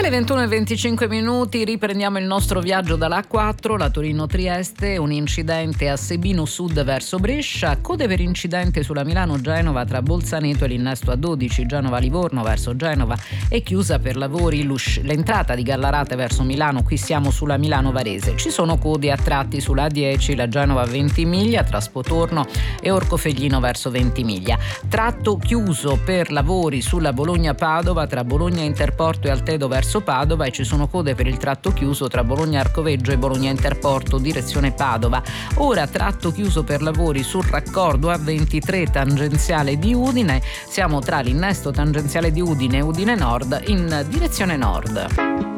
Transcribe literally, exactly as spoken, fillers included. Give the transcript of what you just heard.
Alle ventuno e venticinque minuti riprendiamo il nostro viaggio dalla A quattro, la Torino-Trieste, un incidente a Sebino Sud verso Brescia, code per incidente sulla Milano-Genova tra Bolzaneto e l'innesto A dodici, Genova-Livorno verso Genova è chiusa per lavori l'entrata di Gallarate verso Milano, qui siamo sulla Milano-Varese. Ci sono code a tratti sulla A dieci, la Genova-Ventimiglia tra Spotorno e Orcofelino verso Ventimiglia. Tratto chiuso per lavori sulla Bologna-Padova tra Bologna Interporto e Altedo verso Padova e ci sono code per il tratto chiuso tra Bologna Arcoveggio e Bologna Interporto direzione Padova. Ora tratto chiuso per lavori sul raccordo A ventitré tangenziale di Udine, siamo tra l'innesto tangenziale di Udine e Udine Nord in direzione nord.